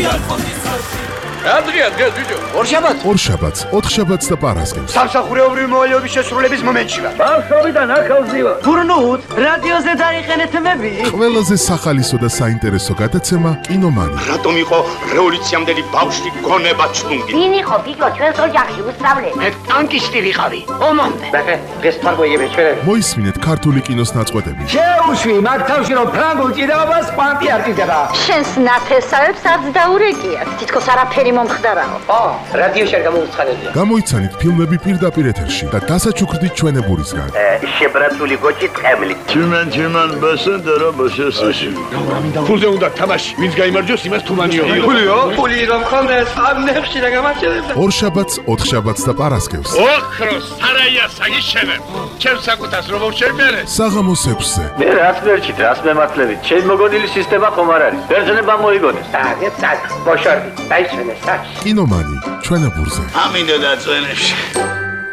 Adria, ბიჭო. ორშაბათს, ოთხშაბათს და პარასკევს. სამსახურეობრივი მოვალეობის შესრულების მომენტში ვარ. ბავშვობიდან ახალზი ვარ. გურნუთ, რადიოზე დაიყენეთ მები. ყველაზე სახალისო და საინტერესო გადაცემა კინომანი. რატომ იყო რევოლუციამდელი ბავშვი გონება ჩლუნგი? ვინ იყო ბიჭო ჩვენს ოჯახში უსწავლელი? მე ტანკისტი ვიყავი. ომამდე. ბახე, დღეს თვარგოიები ჩვენები. მოისმინეთ ქართული კინოს ნაწყვეტები. შეუშვი მაგ თავში რომ ფრანგულ ჭიდაობას პანტი არ ჭიდება. შენს ნათესავებს არც დაურეკიათ. თითქოს არაფერი მომხდარაო. რადიოში არ გამოუცხადებია. გამოიცანით ფილმები პირდაპირ ეთერში და დასაჩუქრდით ჩვენებურისგან. შებრაცული გოჭი ტყემლი. Чиман басендера басесაში. ფულზე უნდა თამაში. ვინც გაიმარჯვოს, იმას თუმანიო. ფულიო? ფული რომ ხონდეს ამ ნეხში და გამარჯვებდა. ორშაბათს, ოთხშაბათს და პარასკევს. ოქროს სარაია საგიშენებ. ჩემს საკუთას რომ შევბერე. საღამოს 6-ზე. მე რაც მერჩით, რას მემართლებით. ჩემ მოგონილი სისტემა ხომ არ არის. ბერძნება მოიგონეს. წაგ, ბოშორდი, დაიჩვენეს. კინომანი ჩვენებურზე. ამინდა დაწვენებში.